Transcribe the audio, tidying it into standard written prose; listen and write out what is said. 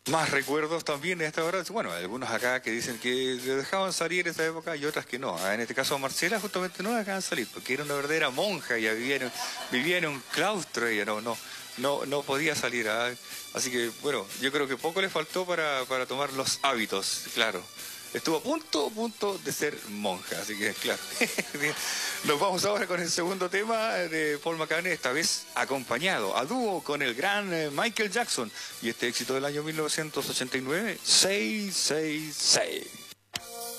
Más recuerdos también a esta hora. Bueno, algunos acá que dicen que le dejaban salir en esa época y otras que no. En este caso a Marcela justamente no la dejaban salir porque era una verdadera monja, ya vivía en un claustro, ella no podía salir. Así que bueno, yo creo que poco le faltó para tomar los hábitos, claro. Estuvo a punto de ser monja, así que claro. Nos vamos ahora con el segundo tema de Paul McCartney, esta vez acompañado a dúo con el gran Michael Jackson y este éxito del año 1989, 666.